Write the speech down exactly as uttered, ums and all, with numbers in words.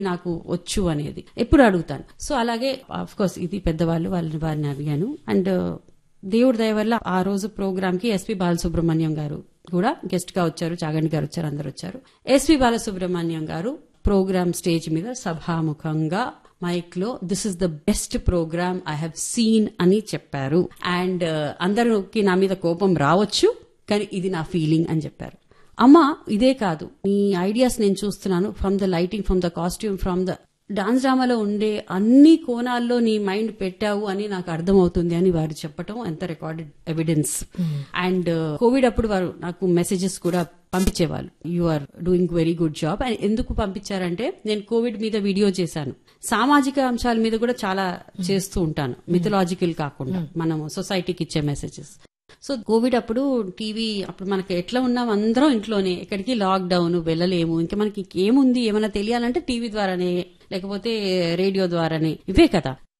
నాకు వచ్చు అనేది ఎప్పుడు అడుగుతాను. సో అలాగే ఆఫ్ కోర్స్ ఇది పెద్దవాళ్ళు వాళ్ళని వారిని అడిగాను. అండ్ దేవుడి దయ వల్ల ఆ రోజు ప్రోగ్రామ్ కి ఎస్పి బాలసుబ్రహ్మణ్యం గారు కూడా గెస్ట్ గా వచ్చారు, చాగంటి గారు వచ్చారు, అందరు వచ్చారు. ఎస్పి బాలసుబ్రహ్మణ్యం గారు ప్రోగ్రామ్ స్టేజ్ మీద సభాముఖంగా మైక్ లో this is the best programme I have seen అని చెప్పారు. అండ్ అందరికి నా మీద కోపం రావచ్చు, కానీ ఇది నా ఫీలింగ్ అని చెప్పారు. అమ్మా ఇదే కాదు, నీ ఐడియాస్ నేను చూస్తున్నాను, from the lighting, from the costume, from the dance డ్రామాలో ఉండే అన్ని కోణాల్లో నీ మైండ్ పెట్టావు అని నాకు అర్థమవుతుంది అని వారు చెప్పటం ఎంత రికార్డెడ్ ఎవిడెన్స్. అండ్ కోవిడ్ అప్పుడు వారు నాకు మెసేజెస్ కూడా పంపించేవాళ్ళు, you are doing very good job. And ఎందుకు పంపించారంటే నేను కోవిడ్ మీద వీడియో చేశాను, సామాజిక అంశాల మీద కూడా చాలా చేస్తూ ఉంటాను, మిథలాజికల్ కాకుండా మనం సొసైటీకి ఇచ్చే మెసేజెస్. సో కోవిడ్ అప్పుడు టీవీ అప్పుడు మనకి ఎట్లా ఉన్నాం, అందరం ఇంట్లోనే, ఎక్కడికి లాక్ డౌన్, వెళ్ళలేము, ఇంకా మనకి ఏముంది ఏమైనా తెలియాలంటే టీవీ ద్వారానే లేకపోతే రేడియో ద్వారానే, ఇవే కదా.